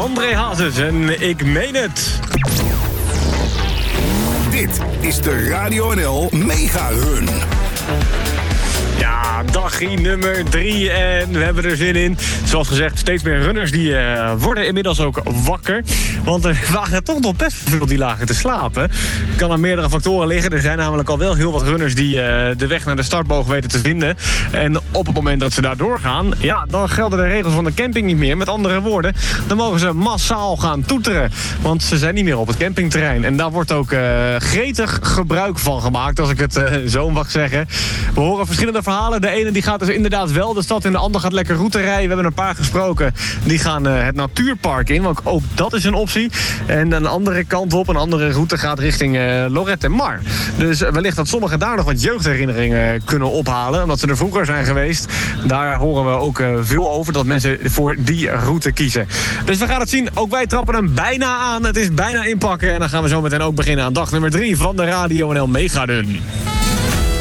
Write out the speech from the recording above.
André Hazes en Ik Meen Het. Dit is de Radio NL Mega Run. Ja, dagje nummer 3 en we hebben er zin in. Zoals gezegd, steeds meer runners die worden inmiddels ook wakker. Want er waren toch nog best veel die lagen te slapen. Het kan aan meerdere factoren liggen. Er zijn namelijk al wel heel wat runners die de weg naar de startboog weten te vinden. En op het moment dat ze daar doorgaan, ja, dan gelden de regels van de camping niet meer. Met andere woorden, dan mogen ze massaal gaan toeteren. Want ze zijn niet meer op het campingterrein. En daar wordt ook gretig gebruik van gemaakt, als ik het zo mag zeggen. We horen verschillende verhalen. De ene die gaat dus inderdaad wel de stad in, de ander gaat lekker route rijden. We hebben een paar gesproken. Die gaan het natuurpark in, want ook dat is een optie. En een andere kant op, een andere route gaat richting Lorette en Mar. Dus wellicht dat sommigen daar nog wat jeugdherinneringen kunnen ophalen, omdat ze er vroeger zijn geweest. Daar horen we ook veel over, dat mensen voor die route kiezen. Dus we gaan het zien. Ook wij trappen hem bijna aan. Het is bijna inpakken. En dan gaan we zo meteen ook beginnen aan dag nummer 3 van de Radio NL Mega Run.